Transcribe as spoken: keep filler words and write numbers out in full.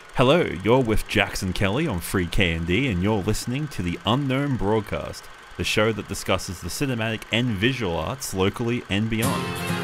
Hello, you're with Jackson Kelly on Free K and D, and you're listening to The Unknown Broadcast, the show that discusses the cinematic and visual arts locally and beyond.